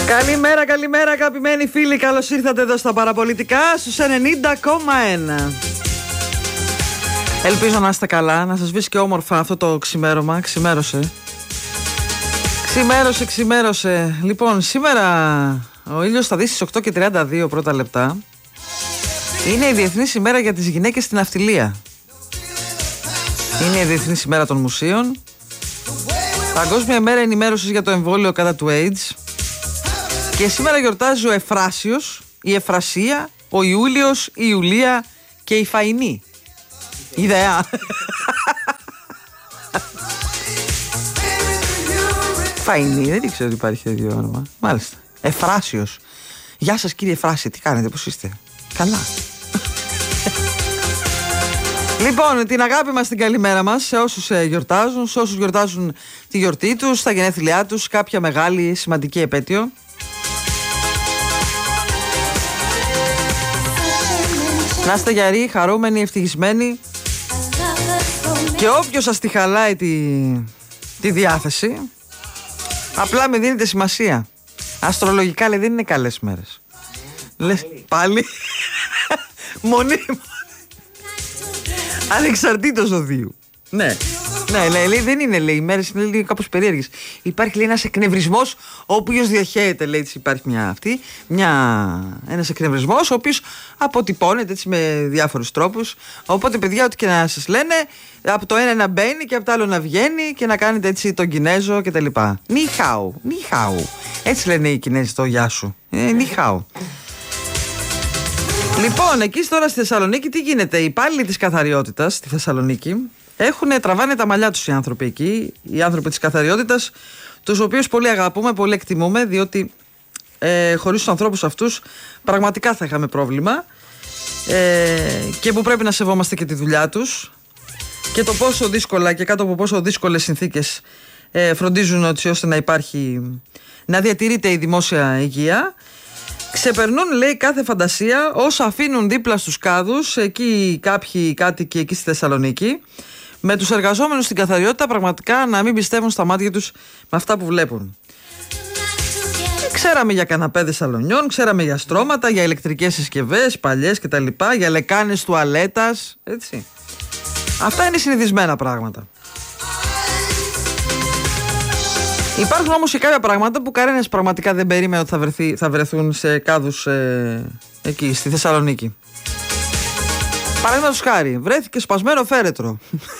Καλημέρα, καλημέρα αγαπημένοι φίλοι. Καλώς ήρθατε εδώ στα παραπολιτικά στους 90,1. Ελπίζω να είστε καλά, να σας βρίσκει όμορφα αυτό το ξημέρωμα. Ξημέρωσε. Λοιπόν, σήμερα ο ήλιος θα δει στις 8:32 πρώτα λεπτά. Είναι η Διεθνής ημέρα για τις γυναίκες στην ναυτιλία. Είναι η Διεθνής ημέρα των μουσείων. Παγκόσμια ημέρα ενημέρωσης για το εμβόλιο κατά του AIDS. Και σήμερα γιορτάζει ο Εφράσιος, η Εφρασία, ο Ιούλιος, η Ιουλία και η Φαϊνή. Ιδέα. Φαϊνή, δεν ήξερα ότι υπάρχει τέτοιο όνομα. Μάλιστα. Εφράσιος. Γεια σας κύριε Εφράσιο, τι κάνετε, πώς είστε? Καλά. Λοιπόν, την αγάπη μας, την καλημέρα μας σε όσους γιορτάζουν, σε όσους γιορτάζουν τη γιορτή τους, τα γενέθλιά τους, κάποια μεγάλη σημαντική επέτειο. Να είστε γεροί, χαρούμενοι, ευτυχισμένοι. Και όποιος σας τη χαλάει τη διάθεση, απλά με δίνετε σημασία. Αστρολογικά λέει δεν είναι καλές μέρες. Λες πάλι. Μονίμω. Ανεξαρτήτως οδείου. Ναι, λέει, δεν είναι, λέει, οι μέρες είναι λίγο κάπως περίεργες. Υπάρχει, λέει, ένας εκνευρισμός ο οποίος διαχέεται, λέει, έτσι, υπάρχει ένας εκνευρισμός ο οποίος αποτυπώνεται έτσι με διάφορους τρόπους. Οπότε, παιδιά, ό,τι και να σας λένε, από το ένα να μπαίνει και από το άλλο να βγαίνει και να κάνετε έτσι τον Κινέζο κτλ. Νιχάου. Έτσι λένε οι Κινέζοι το γεια σου. Νιχάου. Λοιπόν, εκεί τώρα στη Θεσσαλονίκη τι γίνεται? Οι υπάλληλοι της καθαριότητας στη Θεσσαλονίκη τραβάνε τα μαλλιά τους οι άνθρωποι εκεί, οι άνθρωποι της καθαριότητας, τους οποίους πολύ αγαπούμε, πολύ εκτιμούμε, διότι χωρίς τους ανθρώπους αυτούς πραγματικά θα είχαμε πρόβλημα, και που πρέπει να σεβόμαστε και τη δουλειά τους και το πόσο δύσκολα και κάτω από πόσο δύσκολες συνθήκες φροντίζουν έτσι ώστε να διατηρείται η δημόσια υγεία. Ξεπερνούν, λέει, κάθε φαντασία όσα αφήνουν δίπλα στους κάδους εκεί κάποιοι κάτοικοι εκεί στη Θεσσαλονίκη, με τους εργαζόμενους στην καθαριότητα πραγματικά να μην πιστεύουν στα μάτια τους με αυτά που βλέπουν. Ξέραμε για καναπέδες σαλονιών, ξέραμε για στρώματα, για ηλεκτρικές συσκευές παλιές κτλ, για λεκάνες τουαλέτας, έτσι. Αυτά είναι συνηθισμένα πράγματα. Υπάρχουν όμως και κάποια πράγματα που κανένας πραγματικά δεν περίμενε ότι θα βρεθούν σε κάδους εκεί στη Θεσσαλονίκη. Παραδείγματος χάρη, βρέθηκε σπασμένο φέρετρο.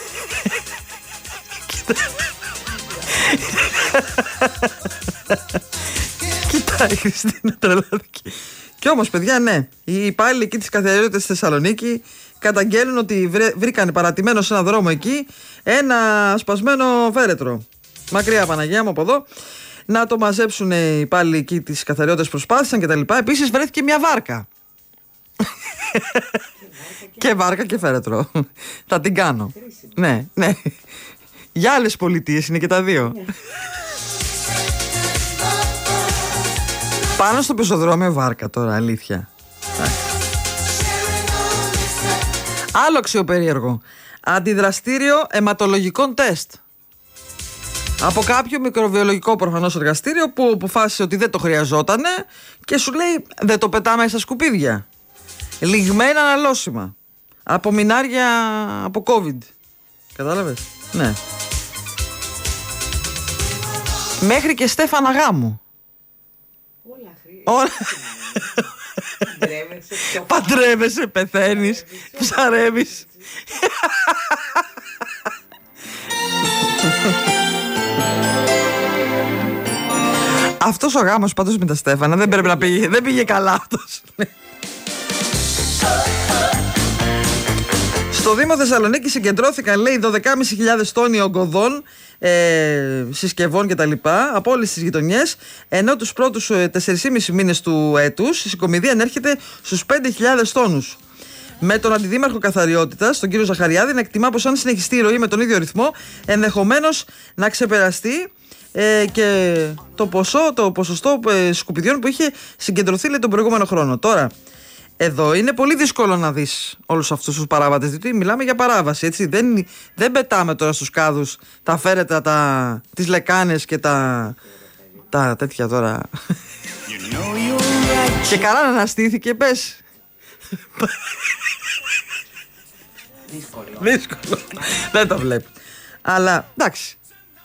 Κοιτάει η Χριστίνα, τρελάθηκε. Κι όμως, παιδιά, ναι, οι υπάλληλοι εκεί της καθαριότητας στη Θεσσαλονίκη καταγγέλνουν ότι βρήκαν παρατημένο σε ένα δρόμο εκεί ένα σπασμένο φέρετρο. Μακριά, Παναγία μου, από εδώ. Να το μαζέψουν οι υπάλληλοι εκεί της καθαριότητας, προσπάθησαν κτλ. Επίσης βρέθηκε μια βάρκα. Και βάρκα και φέρετρο. Θα την κάνω. Ναι. Για άλλες πολιτείες είναι και τα δύο. Πάνω στο πεζοδρόμιο βάρκα τώρα, αλήθεια. Άλλο αξιοπερίεργο. Αντιδραστήριο αιματολογικών τεστ. Από κάποιο μικροβιολογικό προφανώς εργαστήριο που αποφάσισε ότι δεν το χρειαζότανε και σου λέει δεν το πετάμε στα σκουπίδια. Λιγμένα αναλώσιμα. Από μινάρια από COVID. Κατάλαβες? Ναι. Μέχρι και στέφανα γάμου. Όλα παντρεύεσαι, πεθαίνεις, ψαρεύεις. Αυτός ο γάμος πάντως με τα στέφανα δεν πρέπει να πήγε, δεν πήγε καλά αυτός. Στο Δήμο Θεσσαλονίκη συγκεντρώθηκαν, λέει, 12.500 τόνοι ογκωδών, συσκευών κτλ. Από όλες τις γειτονιές, ενώ τους πρώτους 4,5 μήνες του έτους η συγκομιδή ανέρχεται στους 5.000 τόνους. Με τον αντιδήμαρχο καθαριότητας, τον κύριο Ζαχαριάδη, να εκτιμά πως αν συνεχιστεί η ροή με τον ίδιο ρυθμό, ενδεχομένως να ξεπεραστεί και το ποσοστό σκουπιδιών που είχε συγκεντρωθεί, λέει, τον προηγούμενο χρόνο. Τώρα, εδώ είναι πολύ δύσκολο να δεις όλους αυτούς τους παράβατες, διότι μιλάμε για παράβαση, έτσι. Δεν πετάμε τώρα στους κάδους τα φέρετρα, τις λεκάνες και τα τέτοια τώρα. Και καλά να αναστήθηκε, πες. Δύσκολο. Δεν το βλέπει. Αλλά εντάξει.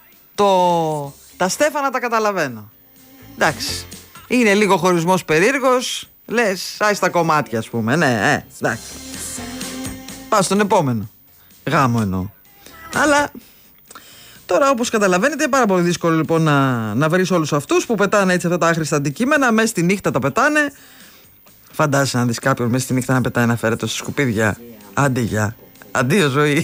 Τα Στέφανα τα καταλαβαίνω. Εντάξει. Είναι λίγο χωρισμός περίεργος. Λες, άι στα κομμάτια, ας πούμε. Ναι, εντάξει. Πάω στον επόμενο. Γάμο εννοώ. Αλλά τώρα, όπως καταλαβαίνετε, είναι πάρα πολύ δύσκολο λοιπόν να βρεις όλους αυτούς που πετάνε έτσι αυτά τα άχρηστα αντικείμενα. Μέσα στη νύχτα τα πετάνε. Φαντάζεσαι να δεις κάποιον μέσα στη νύχτα να πετάει ένα φέρετο στα σκουπίδια. Άντε γεια. Αντίο ζωή.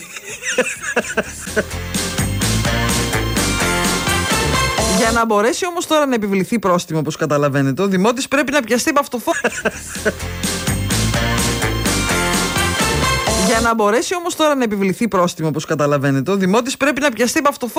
Για να μπορέσει όμως τώρα να επιβληθεί πρόστιμο, όπως καταλαβαίνετε, ο δημότης πρέπει να πιαστεί με αυτοφόρο. Για να μπορέσει όμως τώρα να επιβληθεί πρόστιμο, όπως καταλαβαίνετε, ο δημότης πρέπει να πιαστεί με αυτοφόρο.